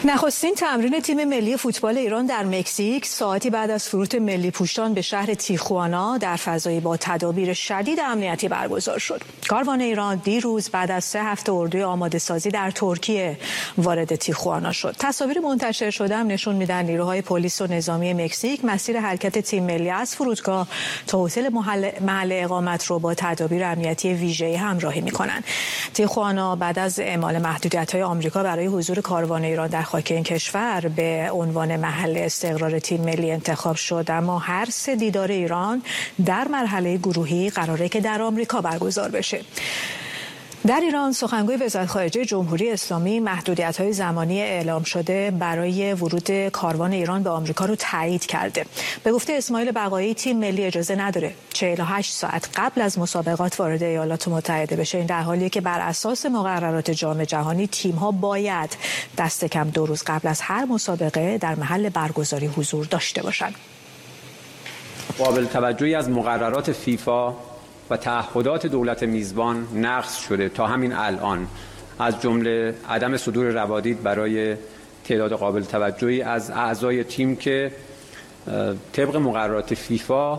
نخستین تمرین تیم ملی فوتبال ایران در مکزیک ساعتی بعد از فرود ملی پوشان به شهر تیخوانا در فضایی با تدابیر شدید امنیتی برگزار شد. کاروان ایران دیروز بعد از 3 هفته اردوی آماده سازی در ترکیه وارد تیخوانا شد. تصاویر منتشر شده هم نشون میدن نیروهای پلیس و نظامی مکزیک مسیر حرکت تیم ملی از فرودگاه تا هتل محل اقامت رو با تدابیر امنیتی ویژه‌ای همراهی میکنن. تیخوانا بعد از اعمال محدودیت‌های آمریکا برای حضور کاروان ایران در خاک این کشور به عنوان محل استقرار تیم ملی انتخاب شد، اما هر 3 دیدار ایران در مرحله گروهی قراره که در آمریکا برگزار بشه. در ایران سخنگوی وزارت خارجه جمهوری اسلامی محدودیت‌های زمانی اعلام شده برای ورود کاروان ایران به آمریکا رو تایید کرده. به گفته اسماعیل بقایی تیم ملی اجازه نداره 48 ساعت قبل از مسابقات وارد ایالات متحده بشه. این در حالیه که بر اساس مقررات جام جهانی تیم‌ها باید دست کم 2 روز قبل از هر مسابقه در محل برگزاری حضور داشته باشند. قابل توجهی از مقررات فیفا و تعهدات دولت میزبان نقض شده تا همین الان، از جمله عدم صدور روادید برای تعداد قابل توجهی از اعضای تیم که طبق مقررات فیفا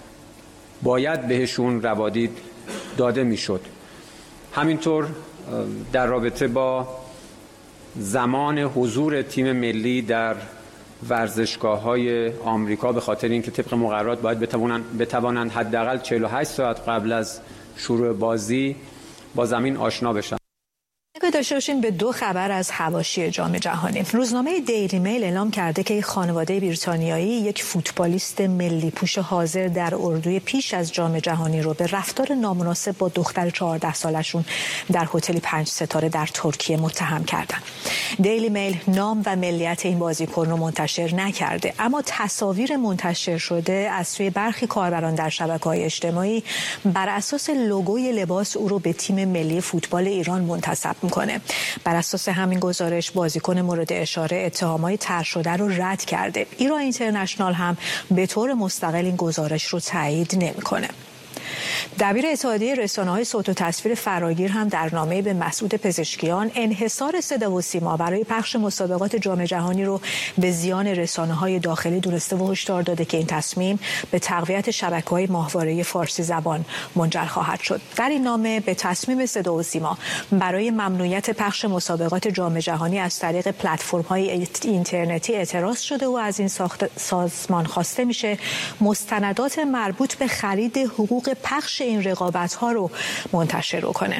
باید بهشون روادید داده میشد. همینطور در رابطه با زمان حضور تیم ملی در ورزشگاه‌های آمریکا به خاطر اینکه طبق مقررات باید بتوانند حداقل 48 ساعت قبل از شروع بازی با زمین آشنا بشن. داشته باشیم به 2 خبر از حواشی جام جهانی. روزنامه دیلی میل اعلام کرده که خانواده بریتانیایی یک فوتبالیست ملی پوش حاضر در اردوی پیش از جام جهانی رو به رفتار نامناسب با دختر 14 سالشون در هتلی 5 ستاره در ترکیه متهم کردن. دیلی میل نام و ملیت این بازیکن رو منتشر نکرده، اما تصاویر منتشر شده از سوی برخی کاربران در شبکه‌های اجتماعی بر اساس لوگوی لباس او رو به تیم ملی فوتبال ایران منتسب میکنه. بر اساس همین گزارش بازیکن مورد اشاره اتهامات طرح شده رو رد کرده. ایران اینترنشنال هم به طور مستقل این گزارش رو تایید نمیکنه. دبیر اتحادیه رسانه‌های صوت و تصویر فراگیر هم در نامه‌ای به مسعود پزشکیان انحصار صدا و سیما برای پخش مسابقات جام جهانی رو به زیان رسانه‌های داخلی دونسته و هشدار داده که این تصمیم به تقویت شبکه‌های ماهواره فارسی زبان منجر خواهد شد. در این نامه به تصمیم صدا و سیما برای ممنوعیت پخش مسابقات جام جهانی از طریق پلتفرم‌های اینترنتی اعتراض شده و از این سازمان خواسته میشه مستندات مربوط به خرید حقوق پخش این رقابت‌ها رو منتشر کنه.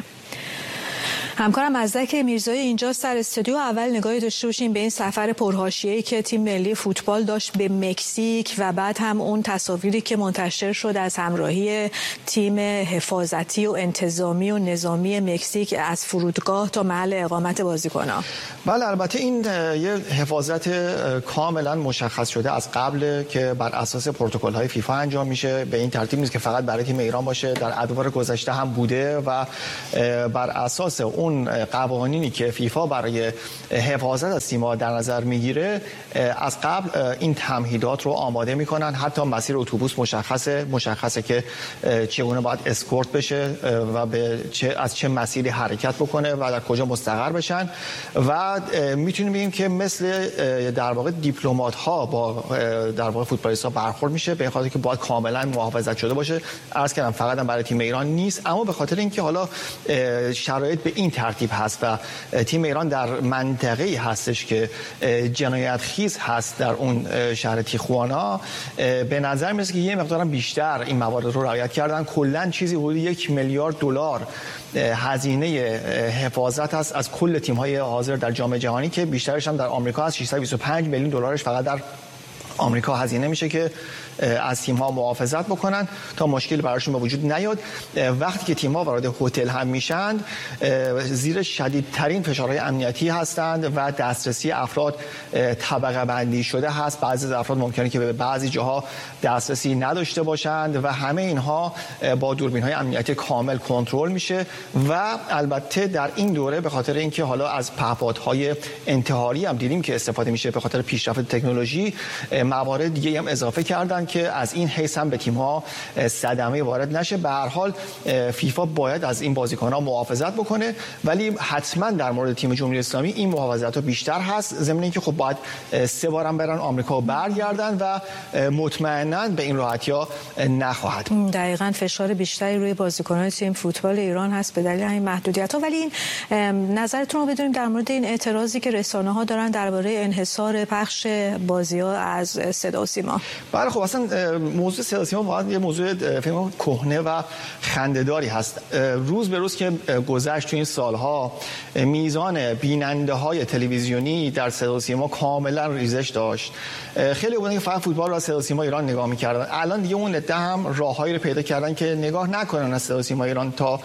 همکارم مزدک میرزایی اینجاست در استودیو. اول نگاهی داشته باشیم به این سفر پرحاشیه‌ای که تیم ملی فوتبال داشت به مکزیک و بعد هم اون تصاویری که منتشر شد از همراهی تیم حفاظتی و انتظامی و نظامی مکزیک از فرودگاه تا محل اقامت بازیکن‌ها. بله، البته این یه حفاظت کاملا مشخص شده از قبل که بر اساس پروتکل‌های فیفا انجام میشه. به این ترتیب نیست که فقط برای تیم ایران باشه، در ادوار گذشته هم بوده و بر اساس اون قوانینی که فیفا برای حفاظت از سیما در نظر میگیره از قبل این تمهیدات رو آماده میکنن. حتی مسیر اتوبوس مشخصه که چگونه باید اسکورت بشه و از چه مسیری حرکت بکنه و در کجا مستقر بشن و میتونیم بگیم که مثل در واقع دیپلمات ها با در واقع فوتبالیست ها برخورد میشه، به خاطر که باید کاملا محافظت شده باشه. عرض کردم فقط هم برای تیم ایران نیست، اما به خاطر اینکه حالا شرایط به این ترتیب هست و تیم ایران در منطقه‌ای هستش که جنایت خیز هست در اون شهر تیخوانا، به نظر میاد که یه مقدار بیشتر این موارد رو رعایت کردن. کلا چیزی حدود 1 میلیارد دلار هزینه حفاظت هست از کل تیم‌های حاضر در جام جهانی که بیشترش هم در آمریکا هست. 625 میلیون دلارش فقط در آمریکا هزینه میشه که از تیم‌ها محافظت بکنن تا مشکل براشون به وجود نیاد. وقتی که تیم‌ها وارد هتل هم میشن زیر شدیدترین فشارهای امنیتی هستند و دسترسی افراد طبقه بندی شده هست. بعضی از افراد ممکنه که به بعضی جاها دسترسی نداشته باشند و همه اینها با دوربین‌های امنیتی کامل کنترل میشه و البته در این دوره به خاطر اینکه حالا از پهپادهای انتحاری هم دیدیم که استفاده میشه به خاطر پیشرفت تکنولوژی، موارد دیگه هم اضافه کردن که از این حیث هم به تیم‌ها صدمه وارد نشه. به هر حال فیفا باید از این بازیکن‌ها محافظت بکنه، ولی حتما در مورد تیم جمهوری اسلامی این محافظت‌ها بیشتر هست، ضمن اینکه خب باید 3 بارم برن آمریکا و برگردن و مطمئناً به این راحتی‌ها نخواهد. دقیقاً فشار بیشتری روی بازیکنان تیم فوتبال ایران هست به دلیل همین محدودیت‌ها. ولی این نظرتون رو بدونیم در مورد این اعتراضی که رسانه‌ها دارن درباره انحصار پخش بازی‌ها از صدا و سیما. بله خب اصلا موضوع صدا و سیما واقعا یه موضوع فکر کهنه و خنده‌داری هست. روز به روز که گذشت تو این سال‌ها میزان بیننده‌های تلویزیونی در صدا و سیما کاملا ریزش داشت. خیلی بودن که فقط فوتبال رو از صدا و سیما ایران نگاه می‌کردن. الان دیگه اون عده هم راههایی رو پیدا کردن که نگاه نکنن از صدا و سیما ایران تا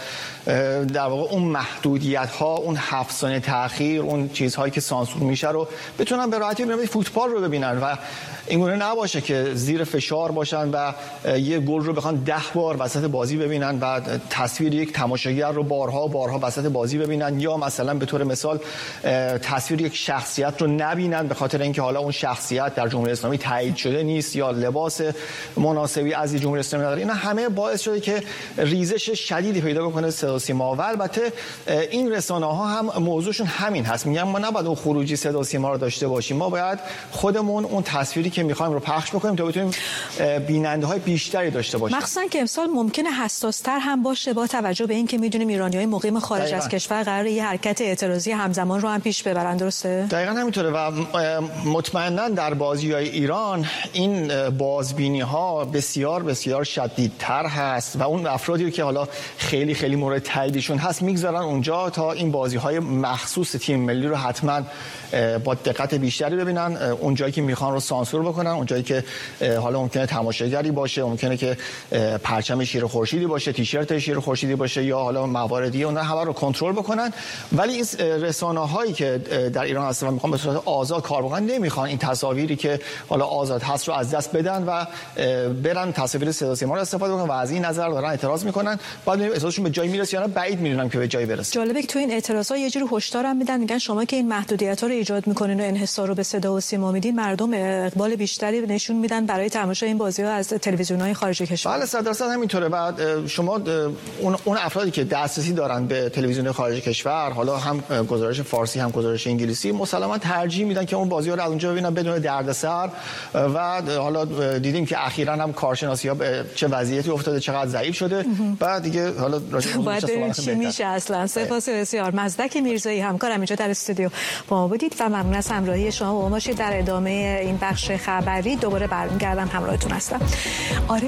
در واقع اون محدودیت‌ها، اون 7 ثانیه تأخیر، اون چیزهایی که سانسور میشه رو بتونن به راحتی ببینن، فوتبال رو ببینن و اینگونه نباشه که زیر فشار باشن و یه گل رو بخوان 10 بار وسط بازی ببینن و تصویر یک تماشاگر رو بارها وسط بازی ببینن، یا مثلا به طور مثال تصویر یک شخصیت رو نبینن به خاطر اینکه حالا اون شخصیت در جمهوری اسلامی تایید شده نیست یا لباس مناسبی از جمهوری اسلامی نداره. اینا همه باعث شده که ریزش شدیدی پیدا بکنه صدا و سیما. و البته این رسانه‌ها هم موضوعشون همین هست، میگن ما نباید اون خروجی صدا و سیما رو داشته باشیم، ما باید خودمون اون تصویری که می‌خوایم رو پخش بکنیم تا بتونیم بیننده‌های بیشتری داشته باشیم. مخصوصا که امسال ممکنه حساس‌تر هم باشه با توجه به اینکه می‌دونیم ایرانی‌های مقیم خارج از کشور قراره یه حرکت اعتراضی همزمان رو هم پیش ببرن، درسته؟ دقیقاً همینطوره و مطمئناً در بازی‌های ایران این بازبینی‌ها بسیار بسیار شدیدتر هست و اون افرادی که حالا خیلی مورد تاییدشون هست میگذارن اونجا تا این بازی‌های مخصوص تیم ملی رو حتما با دقت بیشتری ببینن، اون جایی که میخوان رو سانسور بکنن، اون جایی که حالا ممکنه تماشاگری باشه، ممکنه که پرچم شیر خورشیدی باشه، تیشرت شیر خورشیدی باشه یا حالا مواردی، اونها همه رو کنترل بکنن. ولی این رسانه‌هایی که در ایران هستن و میخوان به صورت آزاد کار بکنن نمیخوان این تصاویری که حالا آزاد هست رو از دست بدن و برن تصاویر صدا و سیما رو استفاده بکنن و از این نظر دارن اعتراض میکنن. بعد اعتراضشون به جایی میرسه یا نه بعید میدونم که به جایی برسه. جالبه که تو این اعتراضا یه جوری هشدارم میدن، میگن شما که این محدودیت‌ها رو ایجاد میکنین و انحصار رو به صدا و سیما میدین، مردم اقبال بیشتری نشون میدن برای تماشای این بازی‌ها از تلویزیون‌های خارج کشور. بله 100% همینطوره و شما اون افرادی که دسترسی دارن به تلویزیون خارج کشور، حالا هم گزارش فارسی هم گزارش انگلیسی، مسلماً ترجیح میدن که اون بازی‌ها رو از اونجا ببینن بدون دردسر. و حالا دیدیم که اخیراً هم کارشناسی‌ها به چه وضعیتی افتاده، چقدر ضعیف شده. بعد دیگه حالا راجع به باید چی میشه اصلا. سپاس بسیار. مزدک میرزایی همکارم اینجا در استودیو با ما بودید و ممنون از همراهی شما. با ما باشید. در ادامه این بخش خبری دوباره برمیگردم همراهتون هستم.